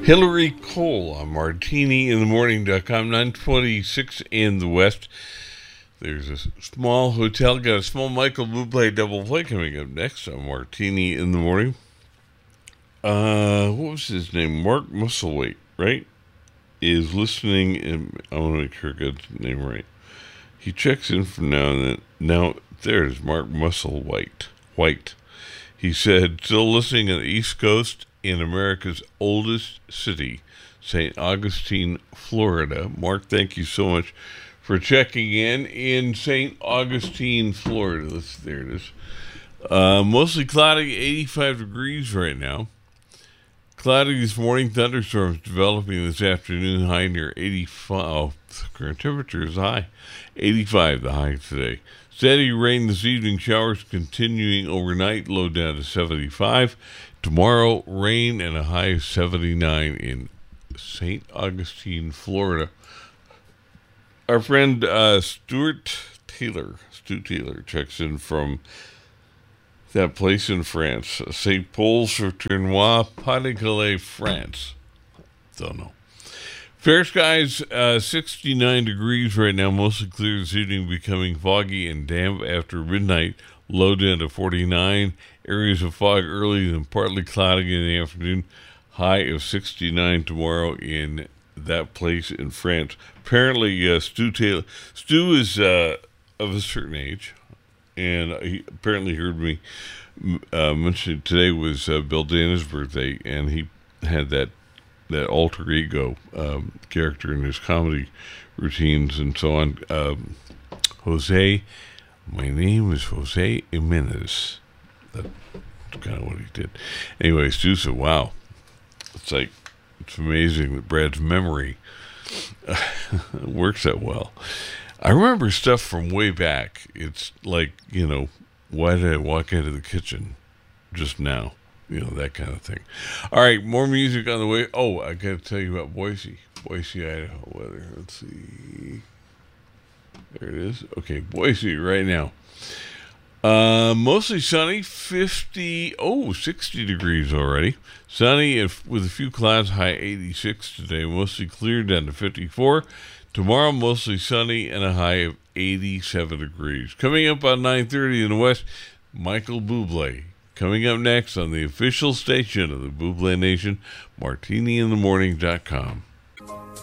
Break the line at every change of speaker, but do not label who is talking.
Hillary Cole on martiniinthemorning.com. 9:26 in the West. There's a small hotel, got a small Michael Bublé double play coming up next on Martini in the Morning. What was his name? Mark Musselwhite, right? Is listening, and I want to make sure I got his name right. He checks in from now and then. Now, there's Mark Musselwhite. He said, still listening on the East Coast in America's oldest city, St. Augustine, Florida. Mark, thank you so much for checking in St. Augustine, Florida. There it is. Mostly cloudy, 85 degrees right now. Cloudy this morning, thunderstorms developing this afternoon, high near 85. Oh, the current temperature is high. 85, the high today. Steady rain this evening, showers continuing overnight, low down to 75. Tomorrow, rain and a high of 79 in St. Augustine, Florida. Our friend Stu Taylor checks in from that place in France, St. Paul-sur-Tournois, Pas-de-Calais, France. Don't know. Fair skies, 69 degrees right now, mostly clear this evening, becoming foggy and damp after midnight, low down to 49. Areas of fog early, then partly cloudy in the afternoon, high of 69 tomorrow in that place in France. Apparently, Stu is of a certain age, and he apparently heard me mention today was Bill Dana's birthday, and he had that alter ego character in his comedy routines and so on. Jose, my name is Jose Jimenez. That's kind of what he did. Anyway, Stu said, wow, it's amazing that Brad's memory works that well. I remember stuff from way back. It's like, why did I walk into the kitchen just now? That kind of thing. All right, more music on the way. Oh, I got to tell you about Boise, Idaho weather. Let's see. There it is. Okay, Boise right now. Mostly sunny, 60 degrees already. Sunny with a few clouds, high 86 today. Mostly clear down to 54. Tomorrow, mostly sunny and a high of 87 degrees. Coming up on 9:30 in the West, Michael Bublé. Coming up next on the official station of the Bublé Nation, martiniinthemorning.com.